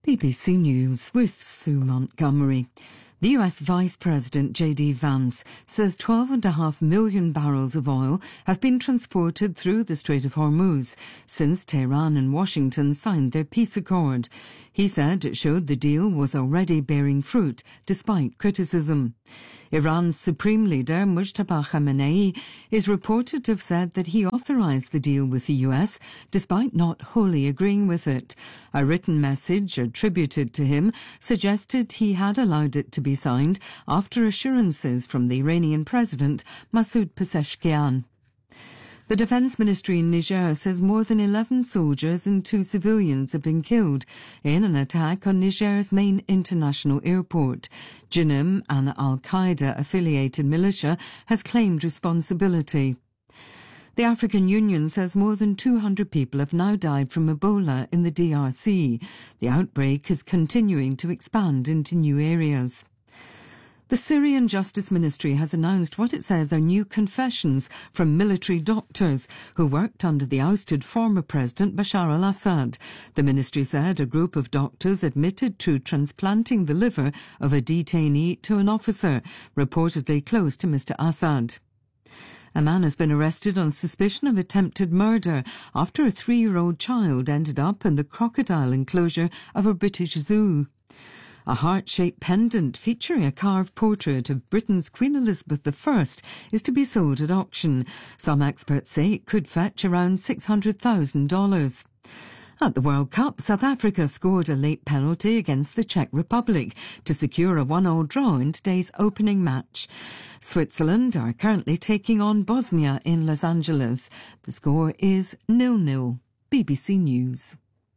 BBC News with Sue Montgomery. The US Vice President J.D. Vance says 12.5 million barrels of oil have been transported through the Strait of Hormuz since Tehran and Washington signed their peace accord. He said it showed the deal was already bearing fruit, despite criticism. Iran's Supreme Leader Mujtaba Khamenei is reported to have said that he authorized the deal with the US, despite not wholly agreeing with it. A written message attributed to him suggested he had allowed it to be signed after assurances from the Iranian President Masoud Pezeshkian. The Defence Ministry in Niger says more than 11 soldiers and 2 civilians have been killed in an attack on Niger's main international airport. Jinim, an al-Qaeda-affiliated militia, has claimed responsibility. The African Union says more than 200 people have now died from Ebola in the DRC. The outbreak is continuing to expand into new areas. The Syrian Justice Ministry has announced what it says are new confessions from military doctors who worked under the ousted former President Bashar al-Assad. The ministry said a group of doctors admitted to transplanting the liver of a detainee to an officer, reportedly close to Mr. Assad. A man has been arrested on suspicion of attempted murder after a 3-year-old child ended up in the crocodile enclosure of a British zoo. A heart-shaped pendant featuring a carved portrait of Britain's Queen Elizabeth I is to be sold at auction. Some experts say it could fetch around $600,000. At the World Cup, South Africa scored a late penalty against the Czech Republic to secure a 1-1 draw in today's opening match. Switzerland are currently taking on Bosnia in Los Angeles. The score is 0-0. BBC News.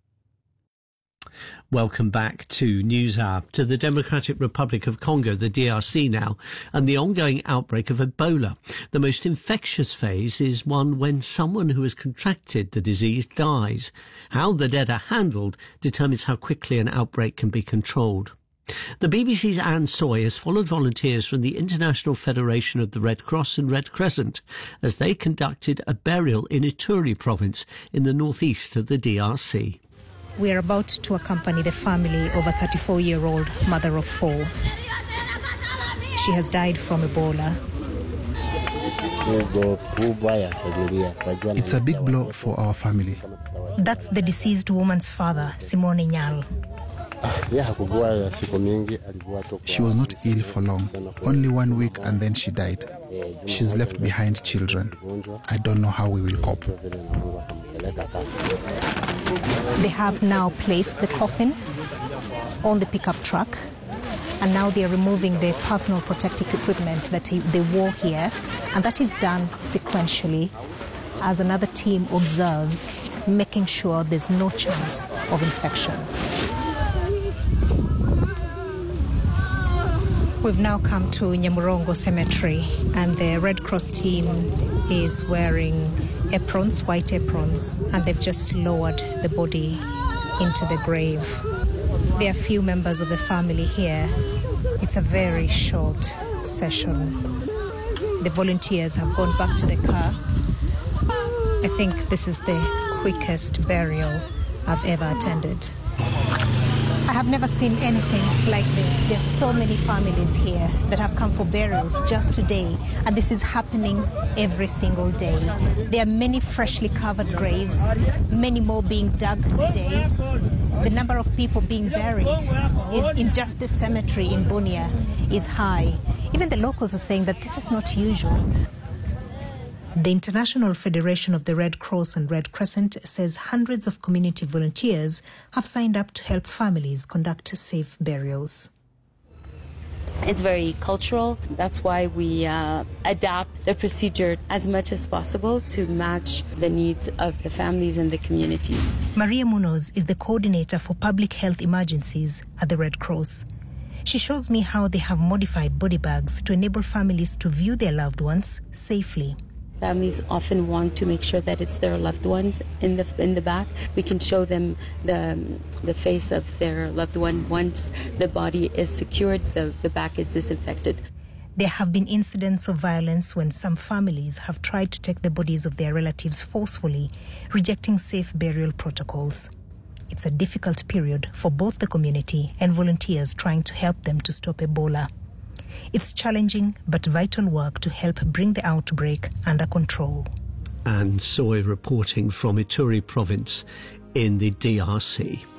Welcome back to NewsHour. To the Democratic Republic of Congo, the DRC now, and the ongoing outbreak of Ebola. The most infectious phase is one when someone who has contracted the disease dies. How the dead are handled determines how quickly an outbreak can be controlled. The BBC's Anne Soy has followed volunteers from the International Federation of the Red Cross and Red Crescent as they conducted a burial in Ituri province in the northeast of the DRC. We are about to accompany the family of a 34-year-old mother of 4. She has died from Ebola. It's a big blow for our family. That's the deceased woman's father, Simone Nyal. She was not ill for long, only 1 week, and then she died. She's left behind children. I don't know how we will cope. They have now placed the coffin on the pickup truck, and now they are removing the personal protective equipment that they wore here, and that is done sequentially as another team observes, making sure there's no chance of infection. We've now come to Nyamurongo Cemetery, and the Red Cross team is wearing aprons, white aprons, and they've just lowered the body into the grave. There are few members of the family here. It's a very short session. The volunteers have gone back to the car. I think this is the quickest burial I've ever attended. I have never seen anything like this. There's so many families here that have come for burials just today, and this is happening every single day. There are many freshly covered graves, many more being dug today. The number of people being buried is in just this cemetery in Bunia is high. Even the locals are saying that this is not usual. The International Federation of the Red Cross and Red Crescent says hundreds of community volunteers have signed up to help families conduct safe burials. It's very cultural. That's why we adapt the procedure as much as possible to match the needs of the families and the communities. Maria Munoz is the coordinator for public health emergencies at the Red Cross. She shows me how they have modified body bags to enable families to view their loved ones safely. Families often want to make sure that it's their loved ones in the back. We can show them the face of their loved one. Once the body is secured, the back is disinfected. There have been incidents of violence when some families have tried to take the bodies of their relatives forcefully, rejecting safe burial protocols. it's a difficult period for both the community and volunteers trying to help them to stop Ebola. It's challenging but vital work to help bring the outbreak under control. Anne Soy reporting from Ituri province in the DRC.